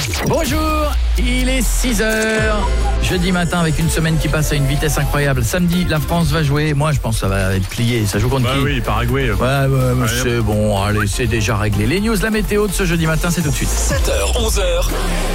Bonjour, il est 6h. Jeudi matin avec une semaine qui passe à une vitesse incroyable. Samedi, la France va jouer. Moi, je pense que ça va être plié. Ça joue contre qui ? Oui, Paraguay. Ouais, c'est bon. Allez, c'est déjà réglé. Les news, la météo de ce jeudi matin, c'est tout de suite. 7h, 11h.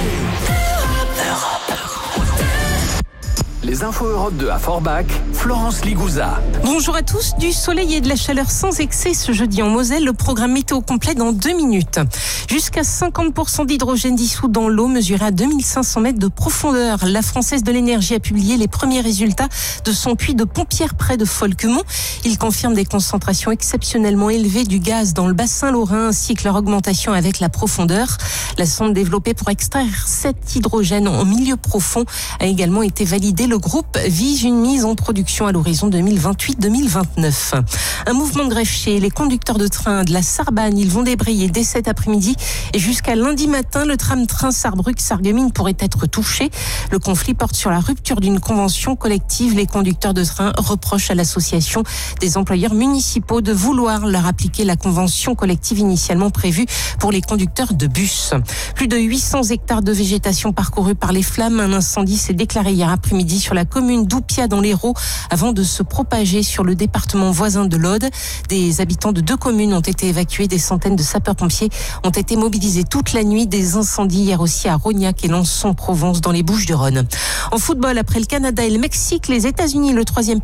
Les infos Europe 2 à Forbach, Florence Ligouza. Bonjour à tous, du soleil et de la chaleur sans excès ce jeudi en Moselle. Le programme météo complet dans 2 minutes. Jusqu'à 50% d'hydrogène dissous dans l'eau mesuré à 2500 mètres de profondeur. La Française de l'énergie a publié les premiers résultats de son puits de Pompières près de Folquemont. Il confirme des concentrations exceptionnellement élevées du gaz dans le bassin lorrain ainsi que leur augmentation avec la profondeur. La sonde développée pour extraire cet hydrogène en milieu profond a également été validée. Le groupe vise une mise en production à l'horizon 2028-2029. Un mouvement de grève chez les conducteurs de train de la Sarbanne. Ils vont débrayer dès cet après-midi et jusqu'à lundi matin. Le tram-train Sarrebruck-Sarreguemines pourrait être touché. Le conflit porte sur la rupture d'une convention collective. Les conducteurs de train reprochent à l'association des employeurs municipaux de vouloir leur appliquer la convention collective initialement prévue pour les conducteurs de bus. Plus de 800 hectares de végétation parcourus par les flammes. Un incendie s'est déclaré hier après-midi sur la commune d'Oupia dans l'Hérault avant de se propager sur le département voisin de l'Aude. Des habitants de 2 communes ont été évacués. Des centaines de sapeurs-pompiers ont été mobilisés toute la nuit. Des incendies hier aussi à Rognac et Lançon-Provence dans les Bouches-du-Rhône. En football, après le Canada et le Mexique, les États-Unis, le 3e